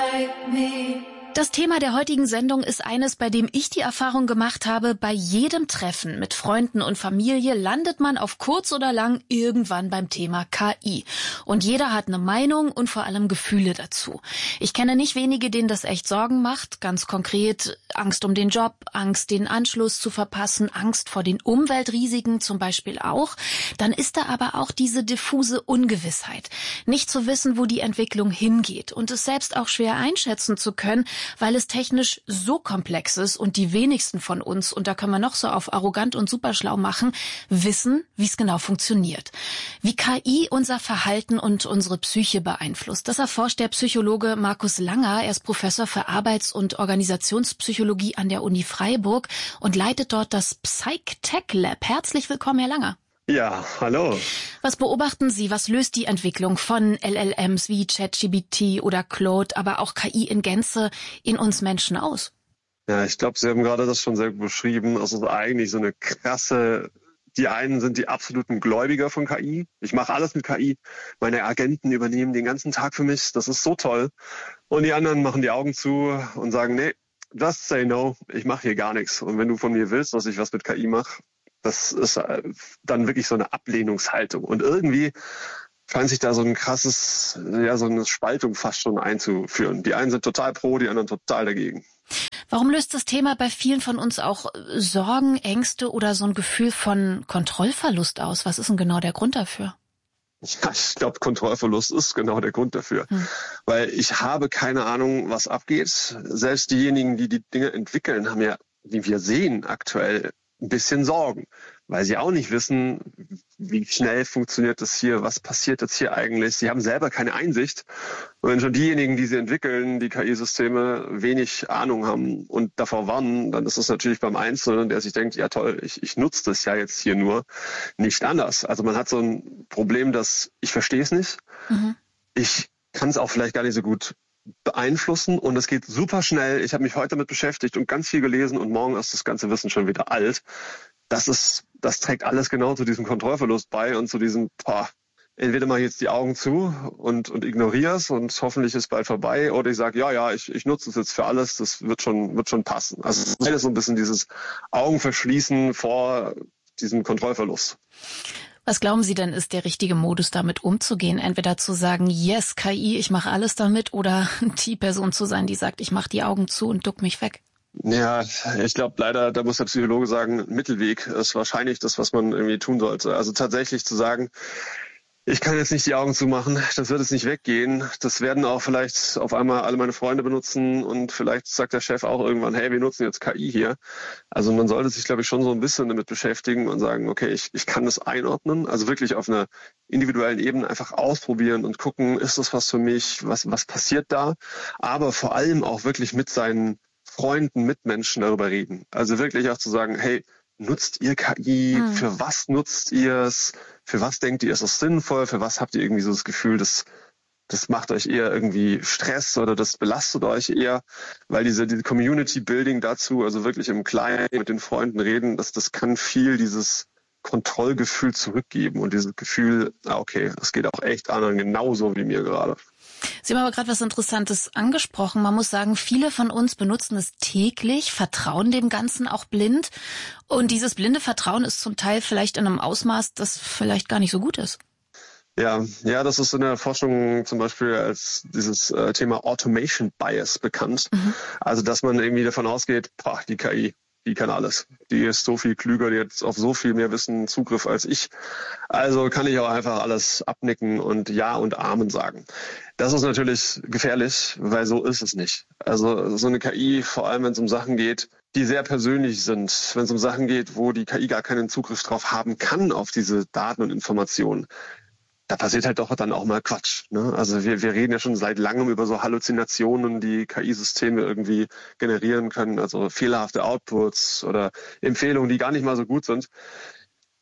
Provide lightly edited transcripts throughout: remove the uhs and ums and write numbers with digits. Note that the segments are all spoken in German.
Das Thema der heutigen Sendung ist eines, bei dem ich die Erfahrung gemacht habe, bei jedem Treffen mit Freunden und Familie landet man auf kurz oder lang irgendwann beim Thema KI. Und jeder hat eine Meinung und vor allem Gefühle dazu. Ich kenne nicht wenige, denen das echt Sorgen macht. Ganz konkret Angst um den Job, Angst, den Anschluss zu verpassen, Angst vor den Umweltrisiken zum Beispiel auch. Dann ist da aber auch diese diffuse Ungewissheit. Nicht zu wissen, wo die Entwicklung hingeht und es selbst auch schwer einschätzen zu können, weil es technisch so komplex ist und die wenigsten von uns, und da können wir noch so auf arrogant und superschlau machen, wissen, wie es genau funktioniert. Wie KI unser Verhalten und unsere Psyche beeinflusst, das erforscht der Psychologe Markus Langer. Er ist Professor für Arbeits- und Organisationspsychologie an der Uni Freiburg und leitet dort das PsychTech Lab. Herzlich willkommen, Herr Langer. Ja, hallo. Was beobachten Sie? Was löst die Entwicklung von LLMs wie ChatGPT oder Claude, aber auch KI in Gänze in uns Menschen aus? Ja, ich glaube, Sie haben gerade das schon sehr gut beschrieben. Es ist eigentlich so eine krasse, die einen sind die absoluten Gläubiger von KI. Ich mache alles mit KI. Meine Agenten übernehmen den ganzen Tag für mich. Das ist so toll. Und die anderen machen die Augen zu und sagen, nee, just say no. Ich mache hier gar nichts. Und wenn du von mir willst, dass ich was mit KI mache, das ist dann wirklich so eine Ablehnungshaltung. Und irgendwie scheint sich da so ein krasses, ja, so eine Spaltung fast schon einzuführen. Die einen sind total pro, die anderen total dagegen. Warum löst das Thema bei vielen von uns auch Sorgen, Ängste oder so ein Gefühl von Kontrollverlust aus? Was ist denn genau der Grund dafür? Ja, ich glaube, Kontrollverlust ist genau der Grund dafür. Weil ich habe keine Ahnung, was abgeht. Selbst diejenigen, die die Dinge entwickeln, haben ja, wie wir sehen, aktuell ein bisschen Sorgen, weil sie auch nicht wissen, wie schnell funktioniert das hier, was passiert jetzt hier eigentlich. Sie haben selber keine Einsicht. Und wenn schon diejenigen, die sie entwickeln, die KI-Systeme, wenig Ahnung haben und davor warnen, dann ist es natürlich beim Einzelnen, der sich denkt, ja toll, ich nutze das ja jetzt hier nur, nicht anders. Also man hat so ein Problem, dass ich verstehe es nicht. Ich kann es auch vielleicht gar nicht so gut beeinflussen und es geht super schnell. Ich habe mich heute damit beschäftigt und ganz viel gelesen und morgen ist das ganze Wissen schon wieder alt. Das trägt alles genau zu diesem Kontrollverlust bei und zu diesem, entweder mache ich jetzt die Augen zu und ignoriere es und hoffentlich ist bald vorbei oder ich sage, ich nutze es jetzt für alles, das wird schon passen. Also es ist so ein bisschen dieses Augenverschließen vor diesem Kontrollverlust. Was glauben Sie denn, ist der richtige Modus, damit umzugehen? Entweder zu sagen, yes, KI, ich mache alles damit, oder die Person zu sein, die sagt, ich mache die Augen zu und duck mich weg? Ja, ich glaube leider, da muss der Psychologe sagen, Mittelweg ist wahrscheinlich das, was man irgendwie tun sollte. Also tatsächlich zu sagen, ich kann jetzt nicht die Augen zumachen, das wird jetzt nicht weggehen. Das werden auch vielleicht auf einmal alle meine Freunde benutzen und vielleicht sagt der Chef auch irgendwann, hey, wir nutzen jetzt KI hier. Also man sollte sich, glaube ich, schon so ein bisschen damit beschäftigen und sagen, okay, ich kann das einordnen. Also wirklich auf einer individuellen Ebene einfach ausprobieren und gucken, ist das was für mich, was passiert da? Aber vor allem auch wirklich mit seinen Freunden, Mitmenschen darüber reden. Also wirklich auch zu sagen, hey, nutzt ihr KI? Für was nutzt ihr es? Für was denkt ihr, ist es sinnvoll? Für was habt ihr irgendwie so das Gefühl, das macht euch eher irgendwie Stress oder das belastet euch eher? Weil diese Community Building dazu, also wirklich im Kleinen mit den Freunden reden, das kann viel dieses Kontrollgefühl zurückgeben und dieses Gefühl, okay, es geht auch echt anderen genauso wie mir gerade. Sie haben aber gerade was Interessantes angesprochen. Man muss sagen, viele von uns benutzen es täglich, vertrauen dem Ganzen auch blind. Und dieses blinde Vertrauen ist zum Teil vielleicht in einem Ausmaß, das vielleicht gar nicht so gut ist. Ja, das ist in der Forschung zum Beispiel als dieses Thema Automation Bias bekannt. Also, dass man irgendwie davon ausgeht, die KI, die kann alles. Die ist so viel klüger, die hat auf so viel mehr Wissen Zugriff als ich. Also kann ich auch einfach alles abnicken und Ja und Amen sagen. Das ist natürlich gefährlich, weil so ist es nicht. Also so eine KI, vor allem wenn es um Sachen geht, die sehr persönlich sind, wenn es um Sachen geht, wo die KI gar keinen Zugriff drauf haben kann auf diese Daten und Informationen, da passiert halt doch dann auch mal Quatsch. Ne? Also wir reden ja schon seit langem über so Halluzinationen, die KI-Systeme irgendwie generieren können, also fehlerhafte Outputs oder Empfehlungen, die gar nicht mal so gut sind. Und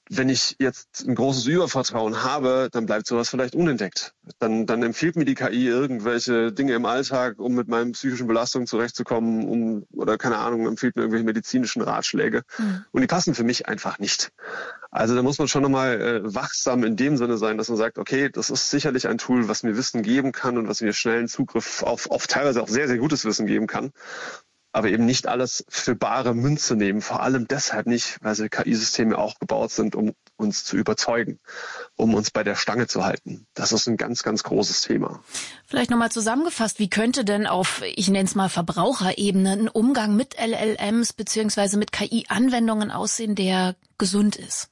wenn ich jetzt ein großes Übervertrauen habe, dann bleibt sowas vielleicht unentdeckt. Dann empfiehlt mir die KI irgendwelche Dinge im Alltag, um mit meinen psychischen Belastungen zurechtzukommen, oder keine Ahnung, empfiehlt mir irgendwelche medizinischen Ratschläge. Und die passen für mich einfach nicht. Also da muss man schon nochmal wachsam in dem Sinne sein, dass man sagt, okay, das ist sicherlich ein Tool, was mir Wissen geben kann und was mir schnellen Zugriff auf teilweise auch sehr, sehr gutes Wissen geben kann. Aber eben nicht alles für bare Münze nehmen. Vor allem deshalb nicht, weil so KI-Systeme auch gebaut sind, um uns zu überzeugen, um uns bei der Stange zu halten. Das ist ein ganz, ganz großes Thema. Vielleicht nochmal zusammengefasst, wie könnte denn auf, ich nenne es mal Verbraucherebene, ein Umgang mit LLMs bzw. mit KI-Anwendungen aussehen, der gesund ist?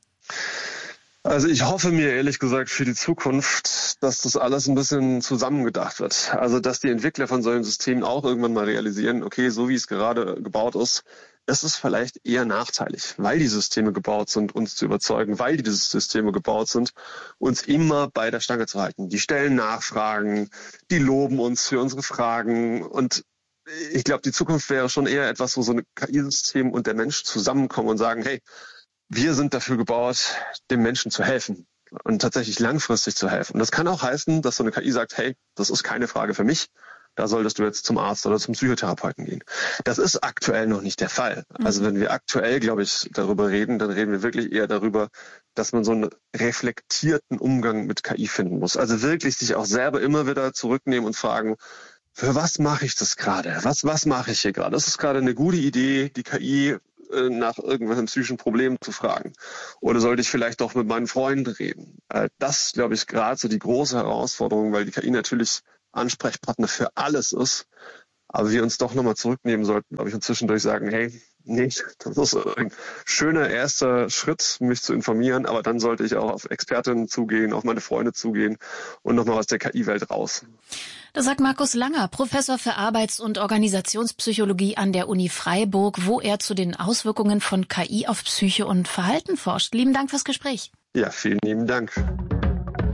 Also ich hoffe mir ehrlich gesagt für die Zukunft, dass das alles ein bisschen zusammengedacht wird. Also dass die Entwickler von solchen Systemen auch irgendwann mal realisieren, okay, so wie es gerade gebaut ist, ist es vielleicht eher nachteilig, weil die Systeme gebaut sind, uns zu überzeugen, weil diese Systeme gebaut sind, uns immer bei der Stange zu halten. Die stellen Nachfragen, die loben uns für unsere Fragen und ich glaube, die Zukunft wäre schon eher etwas, wo so ein KI-System und der Mensch zusammenkommen und sagen, hey, wir sind dafür gebaut, dem Menschen zu helfen und tatsächlich langfristig zu helfen. Und das kann auch heißen, dass so eine KI sagt, hey, das ist keine Frage für mich, da solltest du jetzt zum Arzt oder zum Psychotherapeuten gehen. Das ist aktuell noch nicht der Fall. Also wenn wir aktuell, glaube ich, darüber reden, dann reden wir wirklich eher darüber, dass man so einen reflektierten Umgang mit KI finden muss. Also wirklich sich auch selber immer wieder zurücknehmen und fragen, für was mache ich das gerade? Was mache ich hier gerade? Das ist gerade eine gute Idee, die KI nach irgendwelchen psychischen Problemen zu fragen. Oder sollte ich vielleicht doch mit meinen Freunden reden? Das, glaube ich, gerade so die große Herausforderung, weil die KI natürlich Ansprechpartner für alles ist, aber wir uns doch nochmal zurücknehmen sollten, glaube ich, und zwischendurch sagen, hey, nee, das ist ein schöner erster Schritt, mich zu informieren, aber dann sollte ich auch auf Expertinnen zugehen, auf meine Freunde zugehen und nochmal aus der KI-Welt raus. Das sagt Markus Langer, Professor für Arbeits- und Organisationspsychologie an der Uni Freiburg, wo er zu den Auswirkungen von KI auf Psyche und Verhalten forscht. Lieben Dank fürs Gespräch. Ja, vielen lieben Dank.